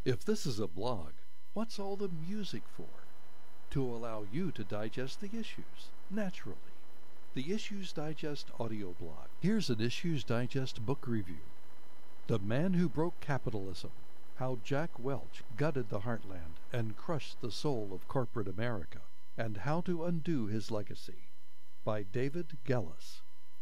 If this is a blog, what's all the music for? To allow you to digest the issues, naturally. The Issues Digest audio blog. Here's an Issues Digest book review. The Man Who Broke Capitalism: How Jack Welch Gutted the Heartland and Crushed the Soul of Corporate America, and How to Undo His Legacy, by David Gellas.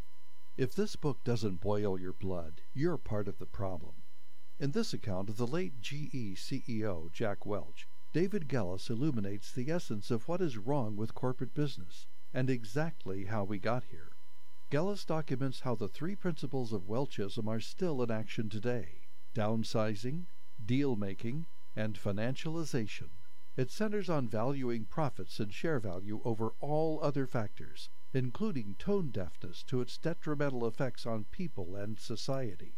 If this book doesn't boil your blood, you're part of the problem. In this account of the late GE CEO Jack Welch, David Gellas illuminates the essence of what is wrong with corporate business, and exactly how we got here. Gellas documents how the three principles of Welchism are still in action today: downsizing, deal-making, and financialization. It centers on valuing profits and share value over all other factors, including tone deafness to its detrimental effects on people and society.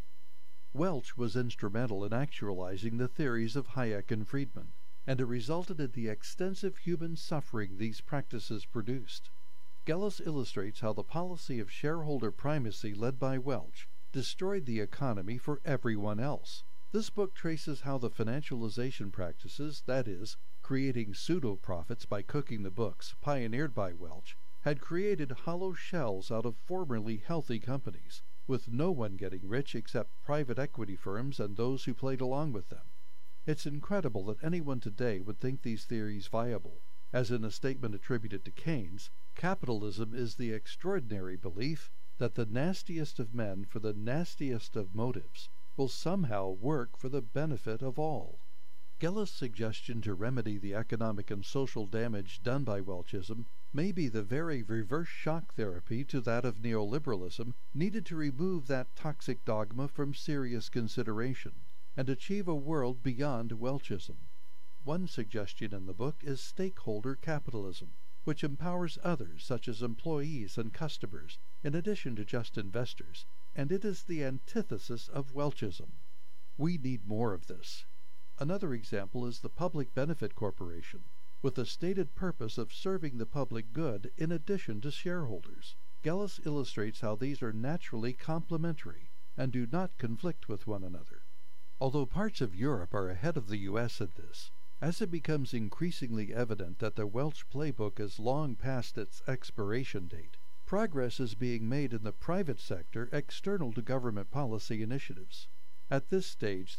Welch was instrumental in actualizing the theories of Hayek and Friedman, and it resulted in the extensive human suffering these practices produced. Gellas illustrates how the policy of shareholder primacy led by Welch destroyed the economy for everyone else. This book traces how the financialization practices, that is, creating pseudo-profits by cooking the books, pioneered by Welch, had created hollow shells out of formerly healthy companies, with no one getting rich except private equity firms and those who played along with them. It's incredible that anyone today would think these theories viable. As in a statement attributed to Keynes, capitalism is the extraordinary belief that the nastiest of men for the nastiest of motives will somehow work for the benefit of all. Gellas' suggestion to remedy the economic and social damage done by Welchism may be the very reverse shock therapy to that of neoliberalism needed to remove that toxic dogma from serious consideration and achieve a world beyond Welchism. One suggestion in the book is stakeholder capitalism, which empowers others such as employees and customers, in addition to just investors, and it is the antithesis of Welchism. We need more of this. Another example is the Public Benefit Corporation, with the stated purpose of serving the public good in addition to shareholders. Gellas illustrates how these are naturally complementary and do not conflict with one another. Although parts of Europe are ahead of the U.S. in this, as it becomes increasingly evident that the Welch playbook is long past its expiration date, progress is being made in the private sector external to government policy initiatives. At this stage,